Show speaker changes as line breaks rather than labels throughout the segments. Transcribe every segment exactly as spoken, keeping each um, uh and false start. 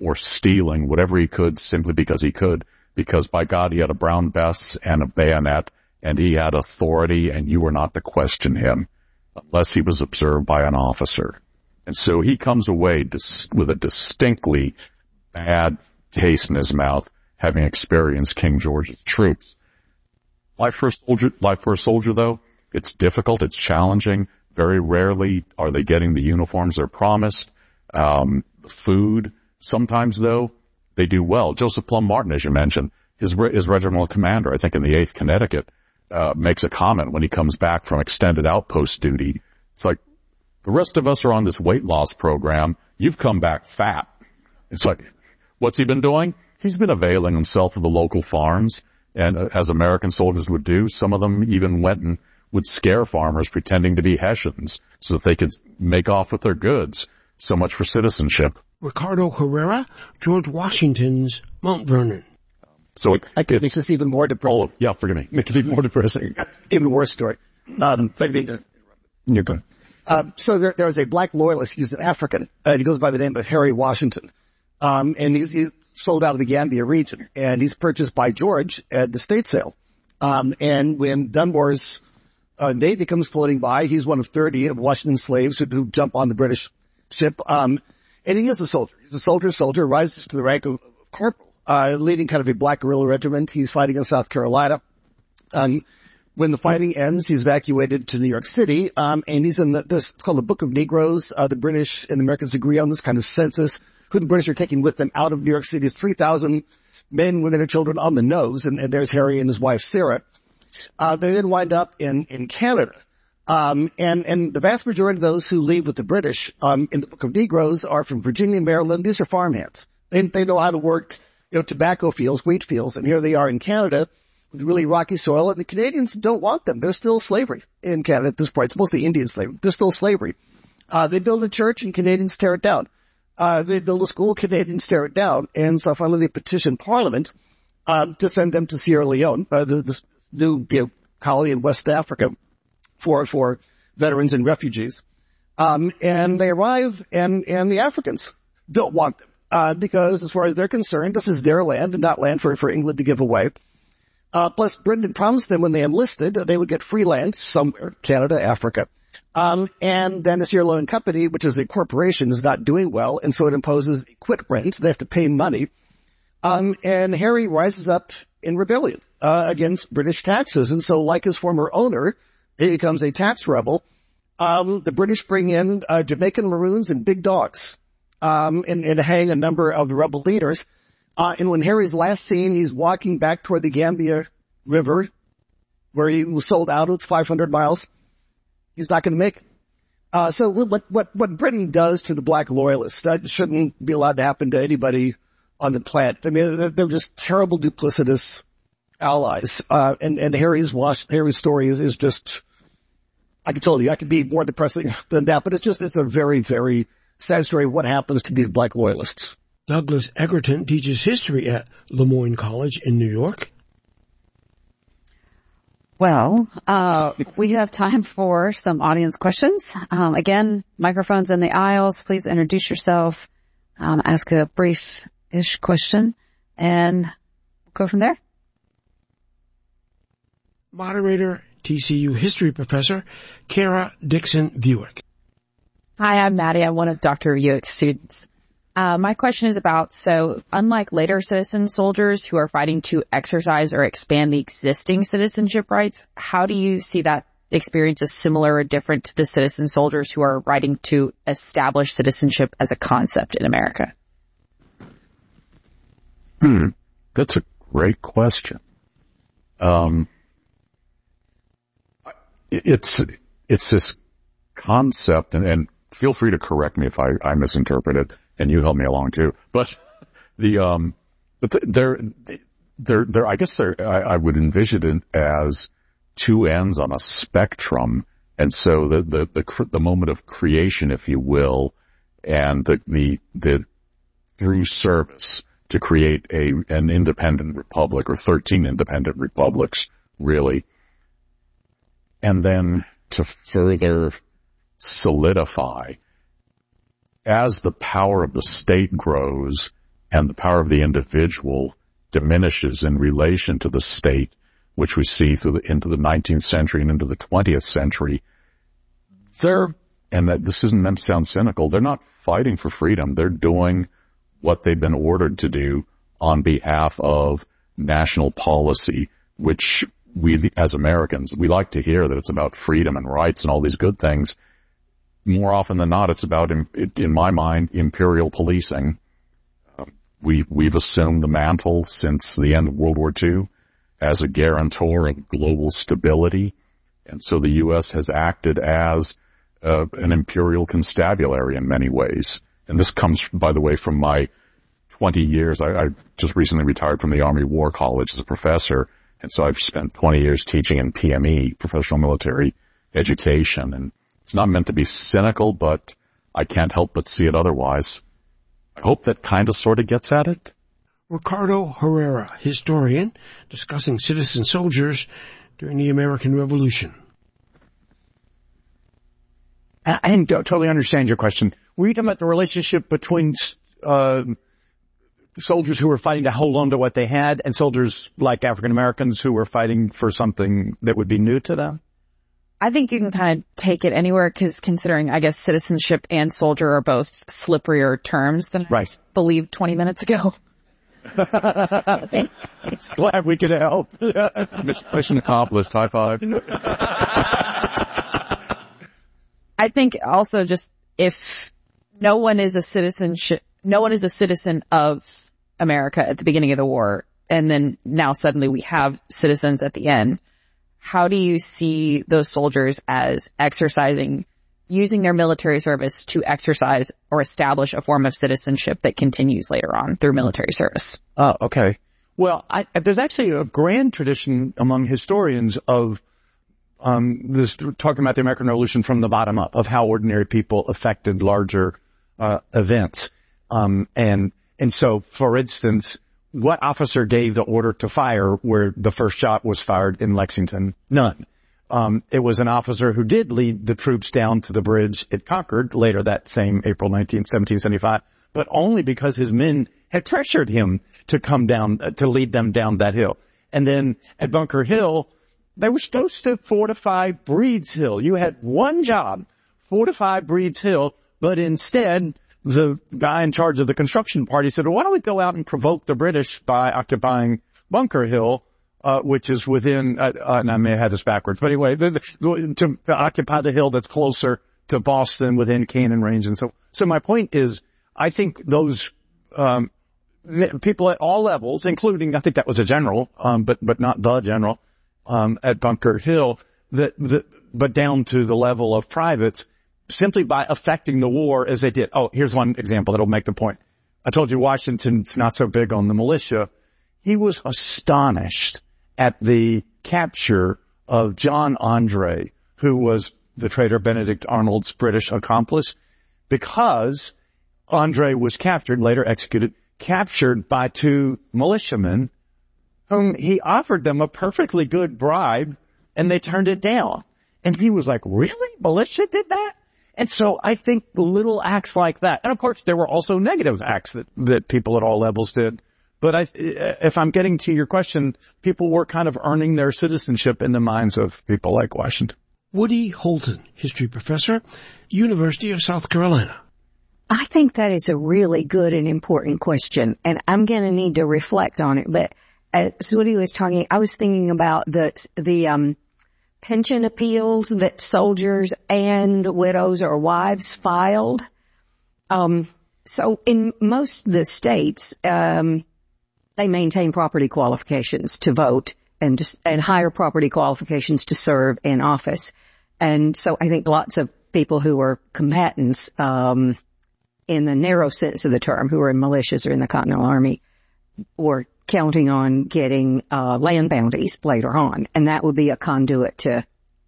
or stealing whatever he could simply because he could, because by God, he had a brown vest and a bayonet, and he had authority, and you were not to question him unless he was observed by an officer. And so he comes away dis- with a distinctly bad taste in his mouth, having experienced King George's troops. Life for a soldier, life for a soldier, though, it's difficult, it's challenging. Very rarely are they getting the uniforms they're promised, um, food. Sometimes, though, they do well. Joseph Plum Martin, as you mentioned, his, his regimental commander, I think in the eighth Connecticut, uh, makes a comment when he comes back from extended outpost duty. It's like, the rest of us are on this weight loss program. You've come back fat. It's like, what's he been doing? He's been availing himself of the local farms, and uh, as American soldiers would do, some of them even went and would scare farmers pretending to be Hessians so that they could make off with their goods. So much for citizenship.
Ricardo Herrera, George Washington's Mount Vernon.
So it,
I could make this even more depressing.
Oh, yeah, forgive me. Make it even more depressing.
Even worse story. Um, but
You're good.
Um, so there, there was a black loyalist. He's an African. Uh, he goes by the name of Harry Washington. Um, and he's, he's sold out of the Gambia region. And he's purchased by George at the estate sale. Um, and when Dunmore's uh, Navy comes floating by, he's one of thirty of Washington's slaves who, who jump on the British ship. Um, and he is a soldier. He's a soldier, soldier, rises to the rank of, of corporal, uh, leading kind of a black guerrilla regiment. He's fighting in South Carolina. Um, When the fighting ends, he's evacuated to New York City, um, and he's in the, this, it's called the Book of Negroes. Uh, the British and the Americans agree on this kind of census. Who the British are taking with them out of New York City is three thousand men, women, and children on the nose, and, and there's Harry and his wife, Sarah. Uh, they then wind up in, in Canada. Um, and, and the vast majority of those who leave with the British, um, in the Book of Negroes are from Virginia, Maryland. These are farmhands. They, they know how to work, you know, tobacco fields, wheat fields, and here they are in Canada with really rocky soil, and the Canadians don't want them. There's still slavery in Canada at this point. It's mostly Indian slavery. There's still slavery. Uh, they build a church, and Canadians tear it down. Uh, they build a school, Canadians tear it down. And so finally they petition Parliament, uh, to send them to Sierra Leone, uh, the, this new, you know, colony in West Africa for, for veterans and refugees. Um, and they arrive, and, and the Africans don't want them, uh, because as far as they're concerned, this is their land and not land for, for England to give away. Uh, plus, Britain promised them when they enlisted, they would get free land somewhere, Canada, Africa. Um, and then the Sierra Leone Company, which is a corporation, is not doing well, and so it imposes a quit rent. They have to pay money. Um, and Harry rises up in rebellion, uh, against British taxes. And so, like his former owner, he becomes a tax rebel. Um, the British bring in, uh, Jamaican Maroons and big dogs, um, and, and hang a number of the rebel leaders. Uh, and when Harry's last seen, he's walking back toward the Gambia River, where he was sold out. It's five hundred miles. He's not going to make it. Uh, so what, what, what Britain does to the black loyalists, that shouldn't be allowed to happen to anybody on the planet. I mean, they're, they're just terrible, duplicitous allies. Uh, and, and Harry's wash, Harry's story is, is just, I can tell you, I could be more depressing than that, but it's just, it's a very, very sad story of what happens to these black loyalists.
Douglas Egerton teaches history at Lemoyne College in New York.
Well, uh, we have time for some audience questions. Um, again, microphones in the aisles. Please introduce yourself, um, ask a brief-ish question, and we'll go from there.
Moderator, T C U history professor, Kara Dixon Buick.
Hi, I'm Maddie. I'm one of Doctor Buick's students. Uh, my question is about, so unlike later citizen soldiers who are fighting to exercise or expand the existing citizenship rights, how do you see that experience as similar or different to the citizen soldiers who are fighting to establish citizenship as a concept in America?
Hmm, that's a great question. Um, it's it's this concept, and, and feel free to correct me if I, I misinterpret it. And you help me along too. But the, um, but the, they're, they're, they're, I guess they're, I, I would envision it as two ends on a spectrum. And so the, the, the, the moment of creation, if you will, and the, the, the, through service to create a, an independent republic, or thirteen independent republics, really. And then to further solidify, as the power of the state grows, and the power of the individual diminishes in relation to the state, which we see through the, into the nineteenth century and into the twentieth century, they're, and that this isn't meant to sound cynical, they're not fighting for freedom. They're doing what they've been ordered to do on behalf of national policy, which we, as Americans, we like to hear that it's about freedom and rights and all these good things. More often than not, it's about, in my mind, imperial policing. We, we've assumed the mantle since the end of World War Two as a guarantor of global stability. And so the U S has acted as uh, an imperial constabulary in many ways. And this comes, by the way, from my twenty years. I, I just recently retired from the Army War College as a professor. And so I've spent twenty years teaching in P M E, professional military education. And it's not meant to be cynical, but I can't help but see it otherwise. I hope that kind of sort of gets at it.
Ricardo Herrera, historian, discussing citizen soldiers during the American Revolution.
I didn't totally understand your question. Were you talking about the relationship between uh, soldiers who were fighting to hold on to what they had and soldiers like African Americans who were fighting for something that would be new to them?
I think you can kind of take it anywhere because considering, I guess, citizenship and soldier are both slipperier terms than
right.
I believed twenty minutes ago.
Glad we could help.
Mission accomplished. High five.
I think also just if no one is a citizenship, no one is a citizen of America at the beginning of the war, and then now suddenly we have citizens at the end. How do you see those soldiers as exercising, using their military service to exercise or establish a form of citizenship that continues later on through military service?
Oh, okay. Well, I, there's actually a grand tradition among historians of um, this talking about the American Revolution from the bottom up, of how ordinary people affected larger uh, events. Um, and and so, for instance, what officer gave the order to fire where the first shot was fired in Lexington? None. Um, it was an officer who did lead the troops down to the bridge at Concord later that same April nineteenth, seventeen seventy-five, but only because his men had pressured him to come down, uh, to lead them down that hill. And then at Bunker Hill, they were supposed to fortify Breed's Hill. You had one job, fortify Breed's Hill, but instead the guy in charge of the construction party said, well, why don't we go out and provoke the British by occupying Bunker Hill, uh, which is within, uh, uh, and I may have had this backwards, but anyway, the, the, to, to occupy the hill that's closer to Boston within cannon range. And so, so my point is, I think those, um, people at all levels, including, I think that was a general, um, but, but not the general, um, at Bunker Hill, that, that, but down to the level of privates, simply by affecting the war as they did. Oh, here's one example that'll make the point. I told you Washington's not so big on the militia. He was astonished at the capture of John Andre, who was the traitor Benedict Arnold's British accomplice, because Andre was captured, later executed, captured by two militiamen whom he offered them a perfectly good bribe, and they turned it down. And he was like, really? Militia did that? And so I think little acts like that, and of course there were also negative acts that, that people at all levels did. But I, if I'm getting to your question, people were kind of earning their citizenship in the minds of people like Washington.
Woody Holton, history professor, University of South Carolina.
I think that is a really good and important question, and I'm going to need to reflect on it. But as Woody was talking, I was thinking about the the um pension appeals that soldiers and widows or wives filed. Um, so in most of the states, um, they maintain property qualifications to vote and just, and higher property qualifications to serve in office. And so I think lots of people who are combatants, um, in the narrow sense of the term, who are in militias or in the Continental Army, were counting on getting uh, land bounties later on, and that would be a conduit to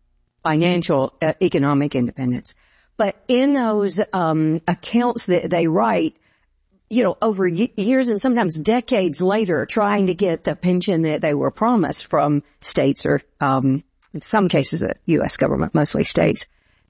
financial, uh, economic independence. But in those um, accounts that they write, you know, over y- years and sometimes decades later, trying to get the pension that they were promised from states or, um, in some cases, the U S government, mostly states,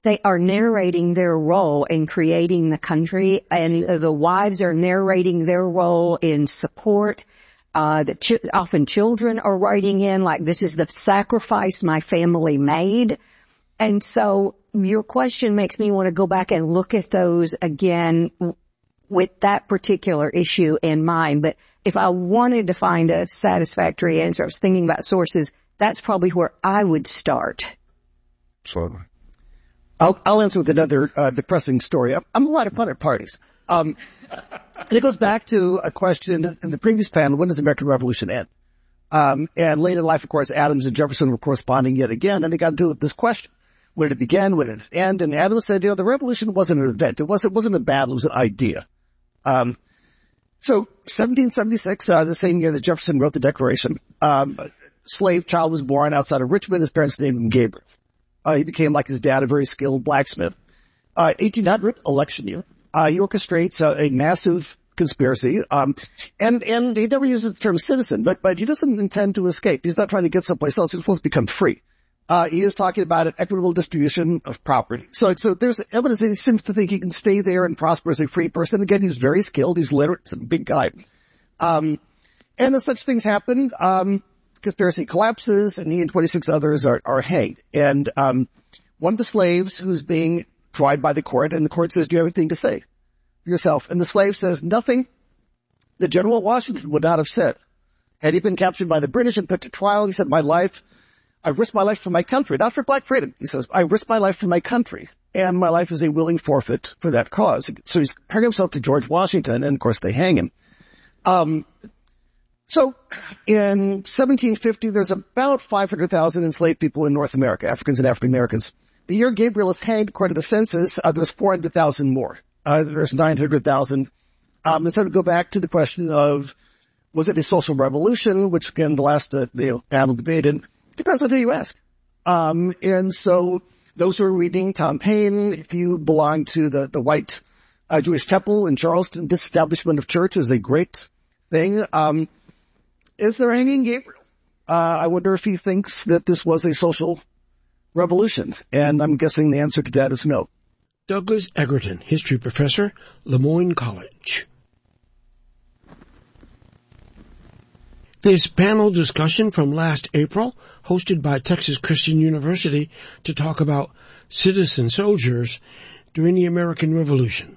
they are narrating their role in creating the country, and the wives are narrating their role in support. Uh, the ch- often children are writing in like, this is the sacrifice my family made. And so your question makes me want to go back and look at those again with that particular issue in mind. But if I wanted to find a satisfactory answer, I was thinking about sources, that's probably where I would start.
Absolutely. I'll, I'll answer with another uh, depressing story. I'm, I'm a lot of fun at parties. Um, and it goes back to a question in the previous panel, when does the American Revolution end? Um, and late in life, of course, Adams and Jefferson were corresponding yet again, and they got to do with this question. When did it begin? When did it end? And Adams said, you know, the revolution wasn't an event. It wasn't, it wasn't a battle. It was an idea. Um, so seventeen seventy-six, uh, the same year that Jefferson wrote the Declaration, um, a slave child was born outside of Richmond. His parents named him Gabriel. Uh, he became, like his dad, a very skilled blacksmith. Uh, eighteen hundred, election year. Uh, he orchestrates uh, a massive conspiracy, um, and, and he never uses the term citizen, but, but he doesn't intend to escape. He's not trying to get someplace else. He's supposed to become free. Uh, he is talking about an equitable distribution of property. So, so there's evidence that he seems to think he can stay there and prosper as a free person. Again, he's very skilled. He's literate. He's a big guy. Um, and as such things happen, um, conspiracy collapses, and he and twenty-six others are, are hanged. And, um, one of the slaves who's being tried by the court, and the court says, do you have anything to say for yourself? And the slave says, nothing that General Washington would not have said. Had he been captured by the British and put to trial, he said, my life, I've risked my life for my country, not for black freedom. He says, I risked my life for my country, and my life is a willing forfeit for that cause. So he's comparing himself to George Washington, and of course they hang him. Um, so in seventeen fifty, there's about five hundred thousand enslaved people in North America, Africans and African Americans. The year Gabriel is hanged, according to the census, uh, there's four hundred thousand more. Uh, there's nine hundred thousand. Um, and so to go back to the question of, was it a social revolution, which again, the last, uh, the panel debated, depends on who you ask. Um, and so those who are reading Tom Paine, if you belong to the, the white, uh, Jewish temple in Charleston, disestablishment of church is a great thing. Um, is there hanging Gabriel? Uh, I wonder if he thinks that this was a social revolution. And I'm guessing the answer to that is no.
Douglas Egerton, history professor, Lemoyne College. This panel discussion from last April, hosted by Texas Christian University to talk about citizen soldiers during the American Revolution.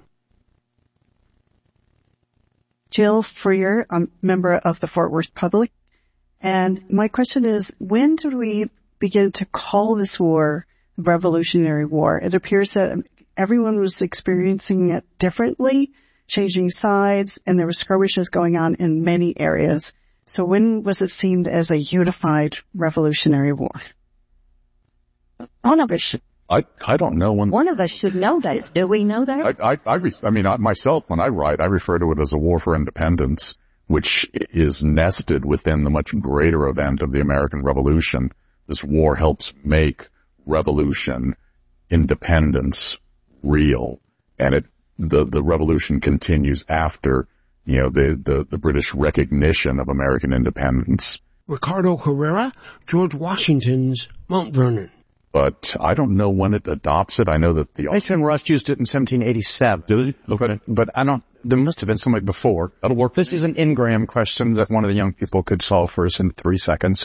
Jill Freer, I'm a member of the Fort Worth Public. And my question is, when did we begin to call this war the Revolutionary War? It appears that everyone was experiencing it differently, changing sides, and there were skirmishes going on in many areas. So when was it seen as a unified Revolutionary War?
One of us should.
I I don't know when.
One of us should know that. Do we know that?
I I I, re, I mean I, myself when I write I refer to it as a war for independence, which is nested within the much greater event of the American Revolution. This war helps make revolution, independence real, and it the the revolution continues after, you know, the the, the British recognition of American independence.
Ricardo Herrera, George Washington's Mount Vernon.
But I don't know when it adopts it. I know that the
H M Rush used it in seventeen eighty-seven.
Did he? Okay.
But I don't, there must have been somebody before.
That'll work.
This is an Ingram question that one of the young people could solve for us in three seconds.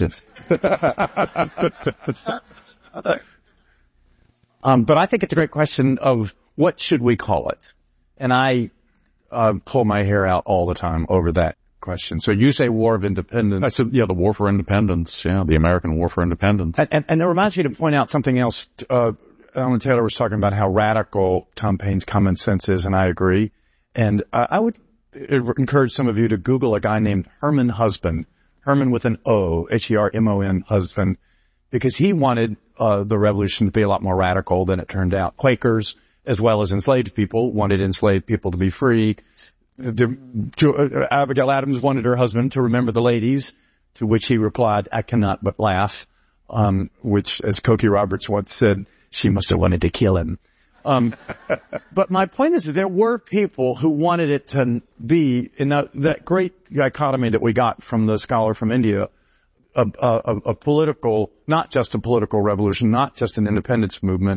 um, but I think it's a great question of what should we call it? And I uh, pull my hair out all the time over that question. So you say War of Independence.
I said, yeah, the War for Independence. Yeah, the American War for Independence.
And, and, and it reminds me to point out something else. Uh, Alan Taylor was talking about how radical Tom Paine's common sense is, and I agree. And uh, I would encourage some of you to Google a guy named Herman Husband, Herman with an O, H E R M O N, Husband, because he wanted uh, the revolution to be a lot more radical than it turned out. Quakers, as well as enslaved people, wanted enslaved people to be free. The, uh, Abigail Adams wanted her husband to remember the ladies, to which he replied, I cannot but laugh, um, which, as Cokie Roberts once said, she must have wanted to kill him. Um, but my point is that there were people who wanted it to be, in that, that great dichotomy that we got from the scholar from India, a, a, a political, not just a political revolution, not just an independence movement,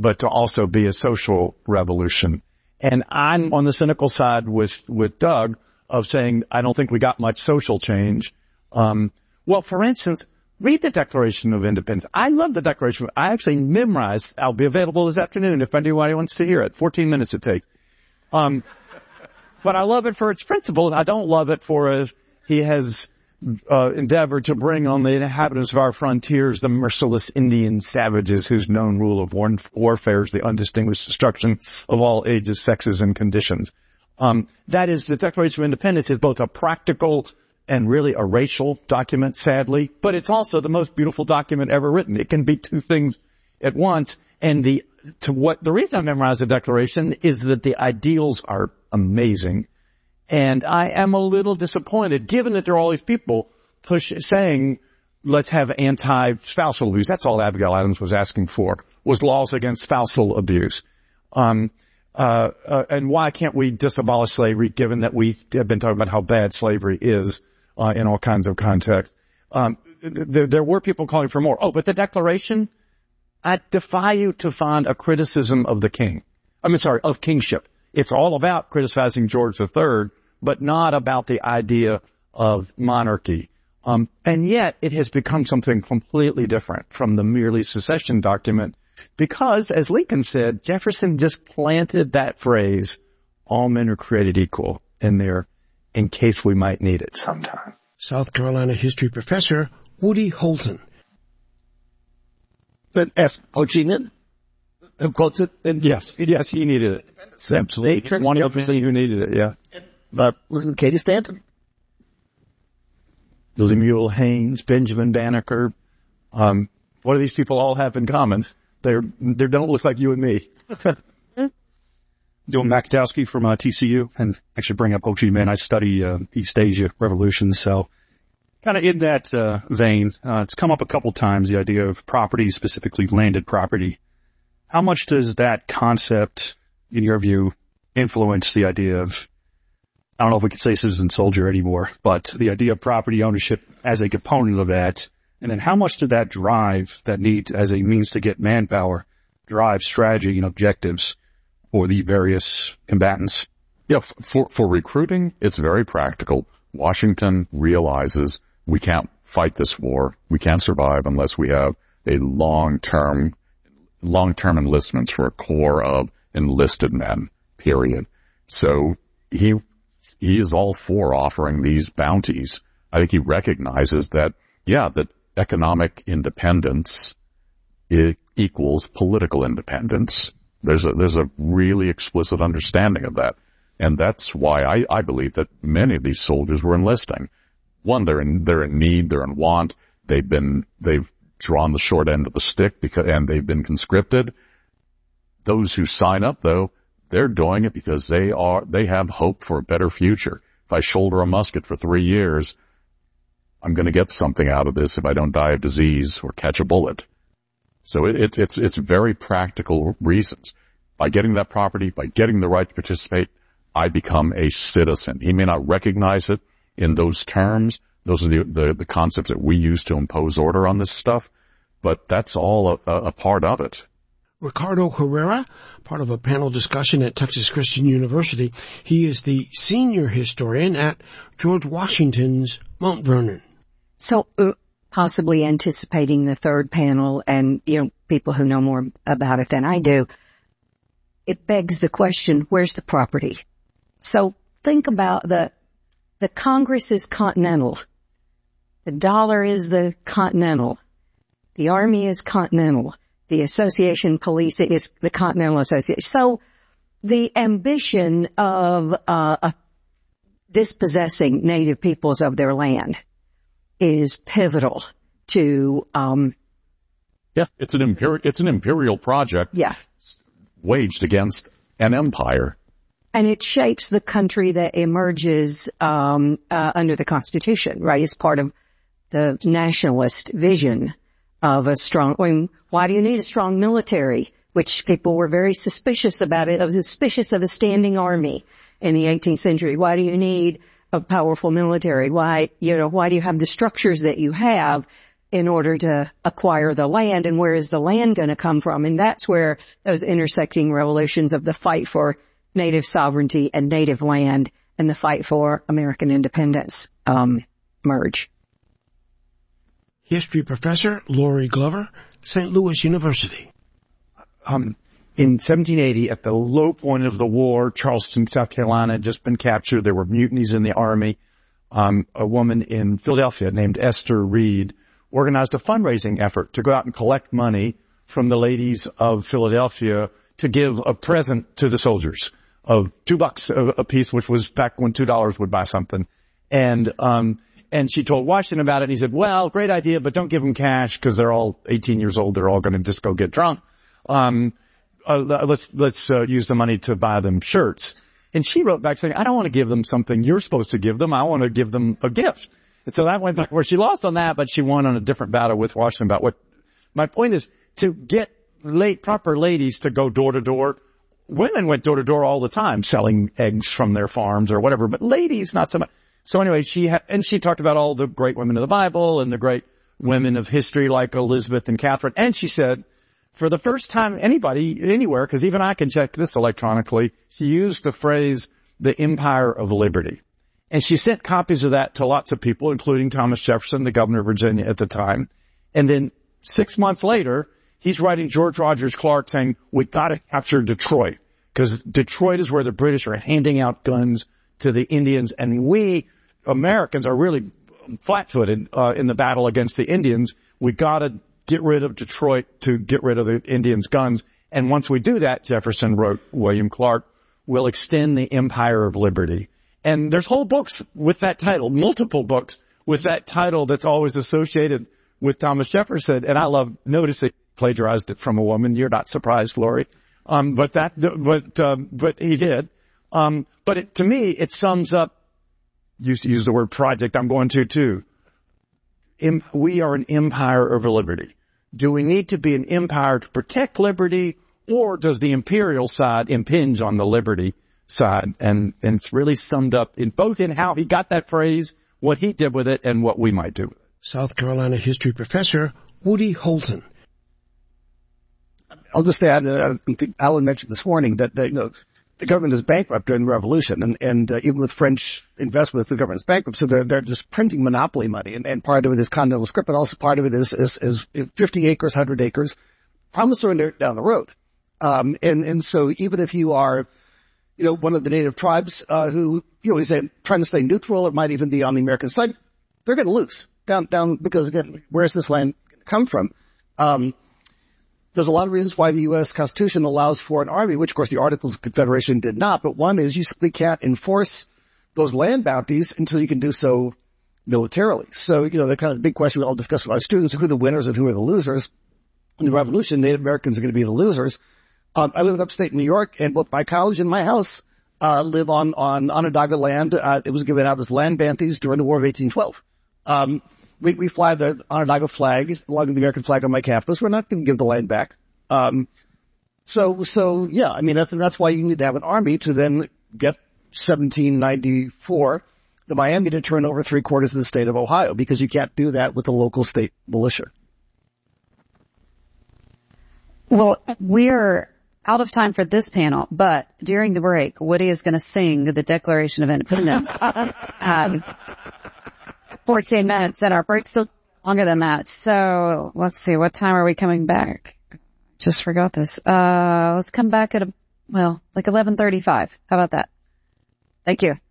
but to also be a social revolution. And I'm on the cynical side with, with Doug of saying, I don't think we got much social change. Um, well, for instance, read the Declaration of Independence. I love the Declaration. I actually memorized. I'll be available this afternoon if anybody wants to hear it. fourteen minutes it takes. Um, but I love it for its principles. I don't love it for a, he has uh, endeavored to bring on the inhabitants of our frontiers the merciless Indian savages whose known rule of war- warfare is the undistinguished destruction of all ages, sexes, and conditions. Um, that is, the Declaration of Independence is both a practical and really a racial document, sadly, but it's also the most beautiful document ever written. It can be two things at once. And the, to what, the reason I memorized the Declaration is that the ideals are amazing. And I am a little disappointed, given that there are all these people push, saying, let's have anti-spousal abuse. That's all Abigail Adams was asking for, was laws against spousal abuse. Um, uh, uh, and why can't we just abolish slavery, given that we have been talking about how bad slavery is, uh, in all kinds of contexts? Um, there, there were people calling for more. Oh, but the Declaration, I defy you to find a criticism of the king. I mean, sorry, of kingship. It's all about criticizing George the Third, but not about the idea of monarchy. Um, and yet it has become something completely different from the merely secession document because, as Lincoln said, Jefferson just planted that phrase, all men are created equal, in there in case we might need it sometime.
South Carolina history professor Woody Holton.
But ask Ho Chi Minh, who quotes it. And
yes, yes, he needed it. Absolutely. One of the who needed it, yeah.
But listen to Katie Stanton.
Lemuel Haynes, Benjamin Banneker. Um, what do these people all have in common? They're, they don't look like you and me.
Dylan Makatowski from uh, T C U, and I should bring up Ho Chi Minh. I study uh, East Asia revolutions, so kind of in that uh, vein, uh, it's come up a couple times, the idea of property, specifically landed property. How much does that concept, in your view, influence the idea of, I don't know if we could say citizen soldier anymore, but the idea of property ownership as a component of that? And then how much did that drive, that need as a means to get manpower, drive strategy and objectives for the various combatants?
Yeah, for, for recruiting, it's very practical. Washington realizes we can't fight this war. We can't survive unless we have a long-term, long-term enlistments for a corps of enlisted men, period. So he, he is all for offering these bounties. I think he recognizes that, yeah, that economic independence it equals political independence. There's a, there's a really explicit understanding of that. And that's why I, I believe that many of these soldiers were enlisting. One, they're in, they're in need, they're in want, they've been, they've drawn the short end of the stick because, and they've been conscripted. Those who sign up, though, they're doing it because they are, they have hope for a better future. If I shoulder a musket for three years, I'm going to get something out of this if I don't die of disease or catch a bullet. So it, it, it's, it's very practical reasons. By getting that property, by getting the right to participate, I become a citizen. He may not recognize it in those terms. Those are the, the, the concepts that we use to impose order on this stuff, but that's all a, a part of it.
Ricardo Herrera, part of a panel discussion at Texas Christian University. He is the senior historian at George Washington's Mount Vernon.
So uh, possibly anticipating the third panel and, you know, people who know more about it than I do, it begs the question, where's the property? So think about the, the Congress is continental. The dollar is the continental. The Army is continental. The Association Police is the Continental Association. So the ambition of uh, uh, dispossessing native peoples of their land is pivotal to. Um,
yeah, it's an imperial. It's an imperial project.
Yeah,
waged against an empire,
and it shapes the country that emerges um, uh, under the Constitution. Right, it's part of the nationalist vision of a strong. I mean, why do you need a strong military? Which people were very suspicious about it. I was suspicious of a standing army in the eighteenth century. Why do you need a powerful military? Why, you know, why do you have the structures that you have? in order to acquire the land, and where is the land going to come from? And that's where those intersecting revolutions of the fight for native sovereignty and native land and the fight for American independence um, merge.
History professor Lori Glover, Saint Louis University.
Um, in seventeen eighty, at the low point of the war, Charleston, South Carolina had just been captured. There were mutinies in the army. Um, a woman in Philadelphia named Esther Reed organized a fundraising effort to go out and collect money from the ladies of Philadelphia to give a present to the soldiers of two bucks a, a piece, which was back when two dollars would buy something. And, um, and she told Washington about it, and he said, well, great idea, but don't give them cash because they're all eighteen years old. They're all going to just go get drunk. Um, uh, let's, let's, uh, use the money to buy them shirts. And she wrote back saying, I don't want to give them something you're supposed to give them. I want to give them a gift. And so that went back where she lost on that, but she won on a different battle with Washington about what my point is to get late, proper ladies to go door to door. Women went door to door all the time selling eggs from their farms or whatever, but ladies, not so much. So anyway, she had, and she talked about all the great women of the Bible and the great women of history like Elizabeth and Catherine. And she said, for the first time anybody, anywhere, because even I can check this electronically, she used the phrase, the Empire of Liberty. And she sent copies of that to lots of people, including Thomas Jefferson, the governor of Virginia at the time. And then six months later, he's writing George Rogers Clark saying, we got to capture Detroit, because Detroit is where the British are handing out guns to the Indians, and we Americans are really flat-footed uh, in the battle against the Indians. We got to get rid of Detroit to get rid of the Indians' guns. And once we do that, Jefferson wrote, William Clark, we'll extend the Empire of Liberty. And there's whole books with that title, multiple books with that title that's always associated with Thomas Jefferson. And I love noticing plagiarized it from a woman. You're not surprised, Lori. Um, but that, but, um, but he did. Um, but it, to me, it sums up, you use the word project, I'm going to too. Em, we are an empire over liberty. Do we need to be an empire to protect liberty, or does the imperial side impinge on the liberty side? And, and it's really summed up in both in how he got that phrase, what he did with it, and what we might do with it.
South Carolina history professor Woody Holton.
I'll just add, uh, I think Alan mentioned this morning that, that you know, the government is bankrupt during the revolution, and, and uh, even with French investments, the government's bankrupt, so they're, they're just printing monopoly money, and, and part of it is continental scrip, but also part of it is, is, is fifty acres, one hundred acres, promissory down the road. Um, and, and so even if you are, you know, one of the native tribes, uh, who, you know, is trying to stay neutral, or might even be on the American side, they're going to lose down, down, because again, where's this land come from? Um, There's a lot of reasons why the U S Constitution allows for an army, which, of course, the Articles of Confederation did not. But one is you simply can't enforce those land bounties until you can do so militarily. So, you know, the kind of big question we all discuss with our students, who are the winners and who are the losers. In the Revolution, Native Americans are going to be the losers. Um, I live in upstate New York, and both my college and my house uh, live on, on Onondaga land. Uh, it was given out as land bounties during the War of eighteen twelve. Um, We, we fly the Onondaga flag along with the American flag on my campus. We're not going to give the land back. Um, so, so yeah, I mean, that's, that's why you need to have an army to then get seventeen ninety-four, the Miami to turn over three quarters of the state of Ohio, because you can't do that with the local state militia.
Well, we're out of time for this panel, but during the break, Woody is going to sing the Declaration of Independence. um, fourteen minutes, and our break's still longer than that. So let's see, what time are we coming back? Just forgot this. Uh, let's come back at a, well, like eleven thirty-five. How about that? Thank you.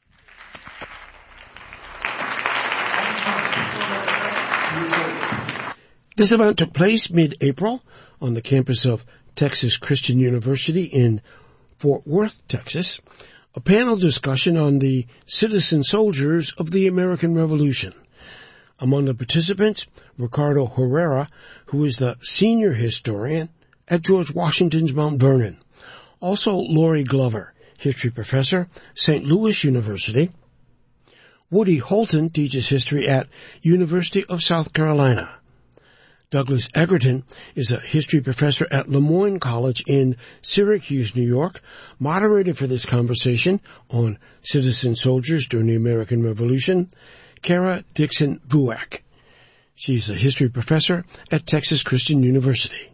This event took place mid-April on the campus of Texas Christian University in Fort Worth, Texas. A panel discussion on the citizen soldiers of the American Revolution. Among the participants, Ricardo Herrera, who is the senior historian at George Washington's Mount Vernon. Also, Lori Glover, history professor, Saint Louis University. Woody Holton teaches history at University of South Carolina. Douglas Egerton is a history professor at Lemoyne College in Syracuse, New York, moderated for this conversation on citizen soldiers during the American Revolution, Kara Dixon Buak. She's a history professor at Texas Christian University.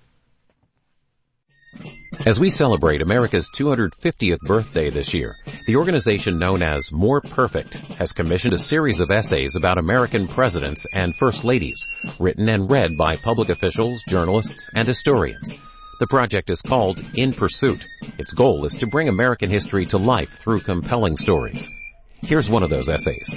As we celebrate America's two hundred fiftieth birthday this year, the organization known as More Perfect has commissioned a series of essays about American presidents and first ladies, written and read by public officials, journalists, and historians. The project is called In Pursuit. Its goal is to bring American history to life through compelling stories. Here's one of those essays.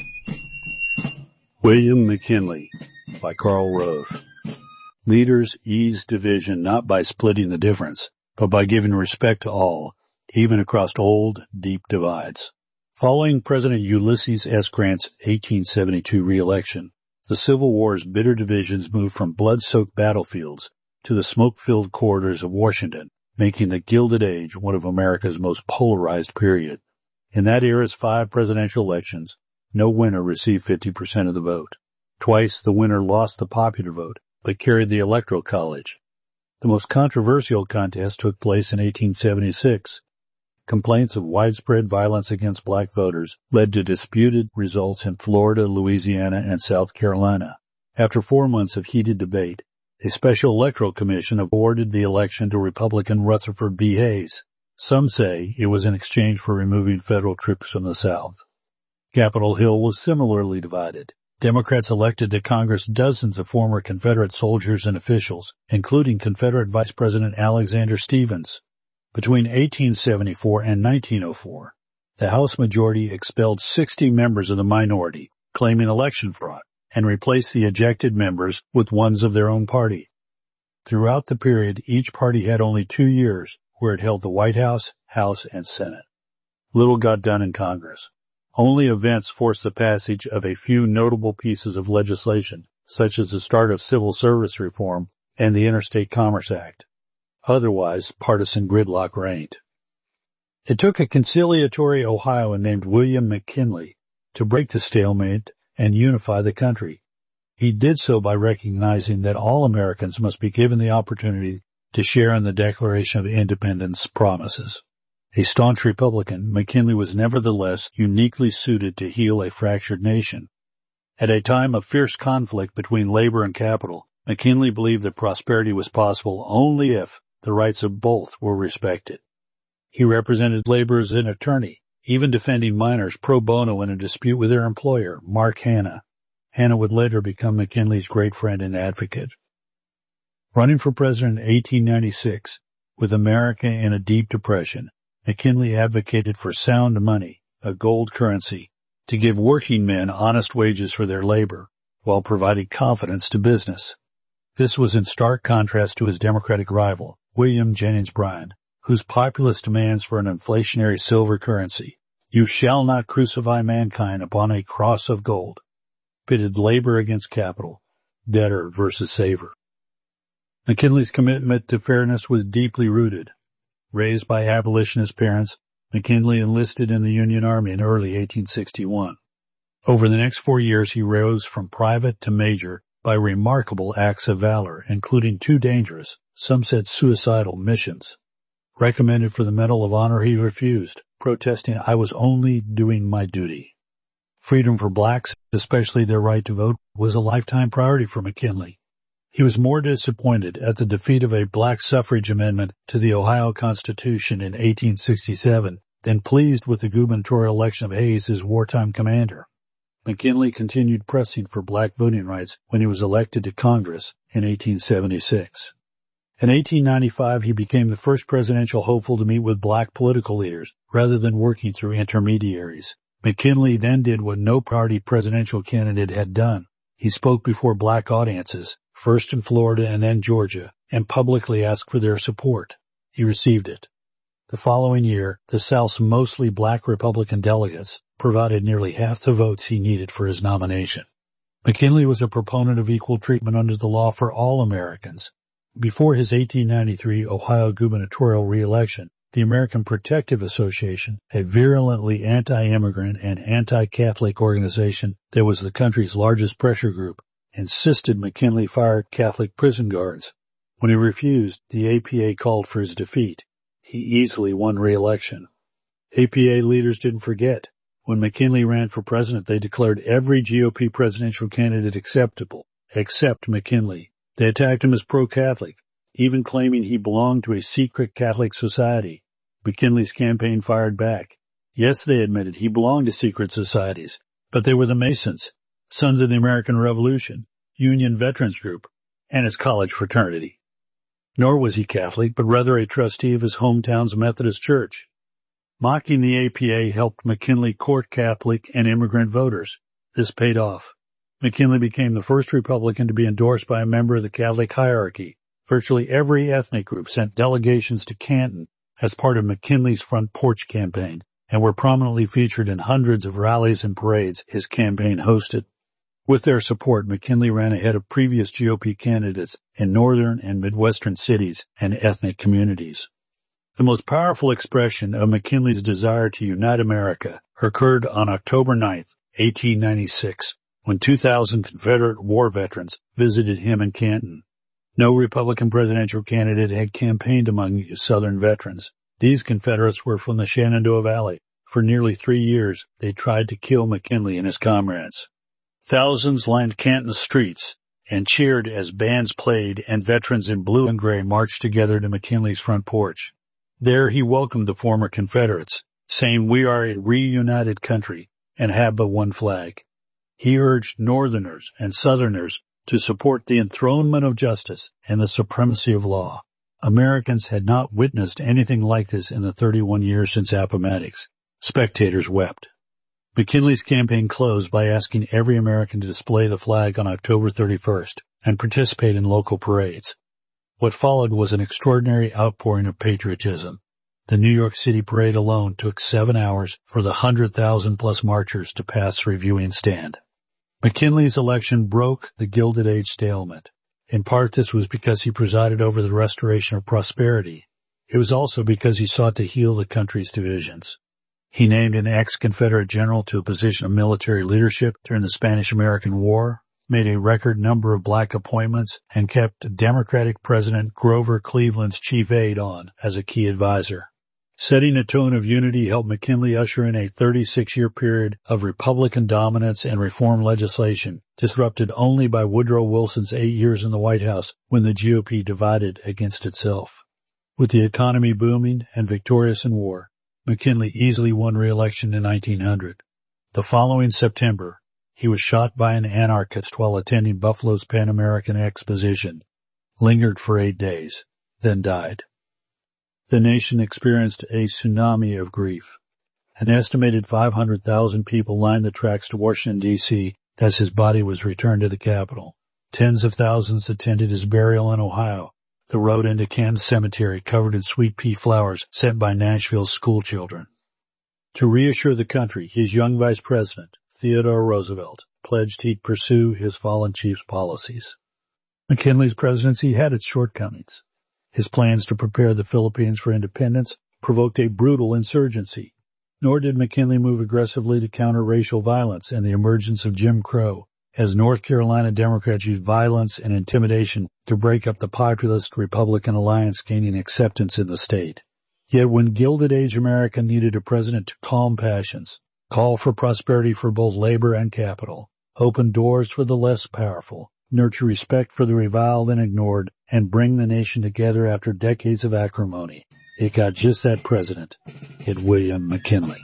William McKinley by Karl Rove. Leaders ease division not by splitting the difference, but by giving respect to all, even across old, deep divides. Following President Ulysses S. Grant's eighteen seventy-two re-election, the Civil War's bitter divisions moved from blood-soaked battlefields to the smoke-filled corridors of Washington, making the Gilded Age one of America's most polarized period. In that era's five presidential elections, no winner received fifty percent of the vote. Twice the winner lost the popular vote, but carried the Electoral College. The most controversial contest took place in eighteen seventy-six. Complaints of widespread violence against black voters led to disputed results in Florida, Louisiana, and South Carolina. After four months of heated debate, a special electoral commission awarded the election to Republican Rutherford B. Hayes. Some say it was in exchange for removing federal troops from the South. Capitol Hill was similarly divided. Democrats elected to Congress dozens of former Confederate soldiers and officials, including Confederate Vice President Alexander Stephens. Between eighteen seventy-four and nineteen oh four, the House majority expelled sixty members of the minority, claiming election fraud, and replaced the ejected members with ones of their own party. Throughout the period, each party had only two years where it held the White House, House, and Senate. Little got done in Congress. Only events forced the passage of a few notable pieces of legislation, such as the start of civil service reform and the Interstate Commerce Act. Otherwise, partisan gridlock reigned. It took a conciliatory Ohioan named William McKinley to break the stalemate and unify the country. He did so by recognizing that all Americans must be given the opportunity to share in the Declaration of Independence promises. A staunch Republican, McKinley was nevertheless uniquely suited to heal a fractured nation. At a time of fierce conflict between labor and capital, McKinley believed that prosperity was possible only if the rights of both were respected. He represented labor as an attorney, even defending miners pro bono in a dispute with their employer, Mark Hanna. Hanna would later become McKinley's great friend and advocate. Running for president in eighteen ninety-six, with America in a deep depression, McKinley advocated for sound money, a gold currency, to give working men honest wages for their labor, while providing confidence to business. This was in stark contrast to his Democratic rival, William Jennings Bryan, whose populist demands for an inflationary silver currency, "You shall not crucify mankind upon a cross of gold," pitted labor against capital, debtor versus saver. McKinley's commitment to fairness was deeply rooted. Raised by abolitionist parents, McKinley enlisted in the Union Army in early eighteen sixty-one. Over the next four years, he rose from private to major by remarkable acts of valor, including two dangerous, some said suicidal, missions. Recommended for the Medal of Honor, he refused, protesting, "I was only doing my duty." Freedom for blacks, especially their right to vote, was a lifetime priority for McKinley. He was more disappointed at the defeat of a black suffrage amendment to the Ohio Constitution in eighteen sixty-seven than pleased with the gubernatorial election of Hayes as wartime commander. McKinley continued pressing for black voting rights when he was elected to Congress in eighteen seventy-six. In eighteen ninety-five, he became the first presidential hopeful to meet with black political leaders rather than working through intermediaries. McKinley then did what no party presidential candidate had done. He spoke before black audiences, first in Florida and then Georgia, and publicly asked for their support. He received it. The following year, the South's mostly black Republican delegates provided nearly half the votes he needed for his nomination. McKinley was a proponent of equal treatment under the law for all Americans. Before his eighteen ninety-three Ohio gubernatorial re-election, the American Protective Association, a virulently anti-immigrant and anti-Catholic organization that was the country's largest pressure group, insisted McKinley fire Catholic prison guards. When he refused, the A P A called for his defeat. He easily won re-election. A P A leaders didn't forget. When McKinley ran for president, they declared every G O P presidential candidate acceptable, except McKinley. They attacked him as pro-Catholic, even claiming he belonged to a secret Catholic society. McKinley's campaign fired back. Yes, they admitted he belonged to secret societies, but they were the Masons, Sons of the American Revolution, Union Veterans Group, and his college fraternity. Nor was he Catholic, but rather a trustee of his hometown's Methodist Church. Mocking the A P A helped McKinley court Catholic and immigrant voters. This paid off. McKinley became the first Republican to be endorsed by a member of the Catholic hierarchy. Virtually every ethnic group sent delegations to Canton as part of McKinley's Front Porch campaign, and were prominently featured in hundreds of rallies and parades his campaign hosted. With their support, McKinley ran ahead of previous G O P candidates in northern and midwestern cities and ethnic communities. The most powerful expression of McKinley's desire to unite America occurred on October ninth, eighteen ninety-six, when two thousand Confederate war veterans visited him in Canton. No Republican presidential candidate had campaigned among Southern veterans. These Confederates were from the Shenandoah Valley. For nearly three years, they tried to kill McKinley and his comrades. Thousands lined Canton's streets and cheered as bands played and veterans in blue and gray marched together to McKinley's front porch. There he welcomed the former Confederates, saying, "We are a reunited country and have but one flag." He urged Northerners and Southerners to support the enthronement of justice and the supremacy of law. Americans had not witnessed anything like this in the thirty-one years since Appomattox. Spectators wept. McKinley's campaign closed by asking every American to display the flag on October thirty-first and participate in local parades. What followed was an extraordinary outpouring of patriotism. The New York City parade alone took seven hours for the one hundred thousand plus marchers to pass through viewing stand. McKinley's election broke the Gilded Age stalemate. In part, this was because he presided over the restoration of prosperity. It was also because he sought to heal the country's divisions. He named an ex-Confederate general to a position of military leadership during the Spanish-American War, made a record number of black appointments, and kept Democratic President Grover Cleveland's chief aide on as a key advisor. Setting a tone of unity helped McKinley usher in a thirty-six-year period of Republican dominance and reform legislation, disrupted only by Woodrow Wilson's eight years in the White House when the G O P divided against itself. With the economy booming and victorious in war, McKinley easily won re-election in nineteen hundred. The following September, he was shot by an anarchist while attending Buffalo's Pan American Exposition, lingered for eight days, then died. The nation experienced a tsunami of grief. An estimated five hundred thousand people lined the tracks to Washington, D C as his body was returned to the capital. Tens of thousands attended his burial in Ohio, the road into Canton Cemetery covered in sweet pea flowers sent by Nashville's schoolchildren. To reassure the country, his young vice president, Theodore Roosevelt, pledged he'd pursue his fallen chief's policies. McKinley's presidency had its shortcomings. His plans to prepare the Philippines for independence provoked a brutal insurgency. Nor did McKinley move aggressively to counter racial violence and the emergence of Jim Crow, as North Carolina Democrats used violence and intimidation to break up the populist-Republican alliance gaining acceptance in the state. Yet when Gilded Age America needed a president to calm passions, call for prosperity for both labor and capital, open doors for the less powerful, nurture respect for the reviled and ignored, and bring the nation together after decades of acrimony, it got just that president, it William McKinley.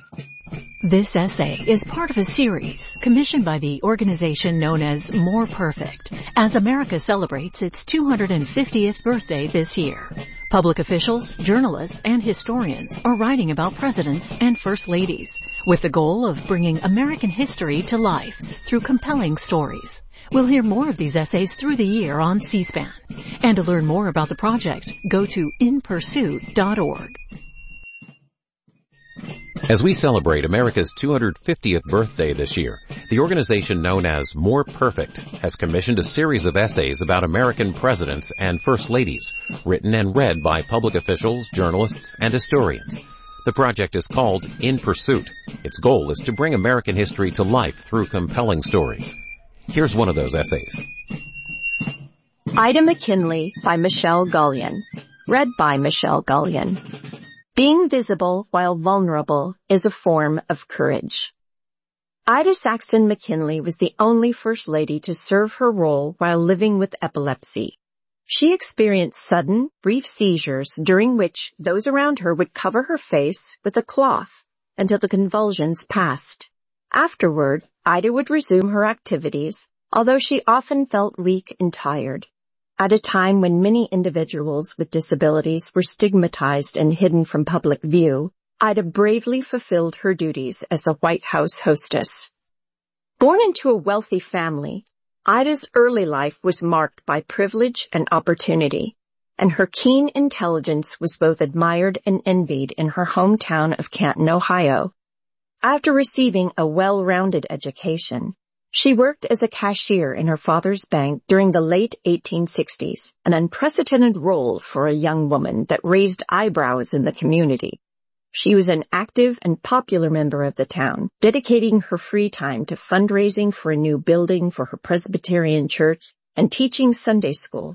This essay is part of a series commissioned by the organization known as More Perfect, as America celebrates its two hundred fiftieth birthday this year. Public officials, journalists, and historians are writing about presidents and first ladies, with the goal of bringing American history to life through compelling stories. We'll hear more of these essays through the year on C-SPAN. And to learn more about the project, go to in pursuit dot org.
As we celebrate America's two hundred fiftieth birthday this year, the organization known as More Perfect has commissioned a series of essays about American presidents and first ladies, written and read by public officials, journalists, and historians. The project is called In Pursuit. Its goal is to bring American history to life through compelling stories. Here's one of those essays.
Ida McKinley by Michelle Gullion. Read by Michelle Gullion. Being visible while vulnerable is a form of courage. Ida Saxton McKinley was the only First Lady to serve her role while living with epilepsy. She experienced sudden, brief seizures during which those around her would cover her face with a cloth until the convulsions passed. Afterward, Ida would resume her activities, although she often felt weak and tired. At a time when many individuals with disabilities were stigmatized and hidden from public view, Ida bravely fulfilled her duties as the White House hostess. Born into a wealthy family, Ida's early life was marked by privilege and opportunity, and her keen intelligence was both admired and envied in her hometown of Canton, Ohio. After receiving a well-rounded education, she worked as a cashier in her father's bank during the late eighteen sixties, an unprecedented role for a young woman that raised eyebrows in the community. She was an active and popular member of the town, dedicating her free time to fundraising for a new building for her Presbyterian church and teaching Sunday school.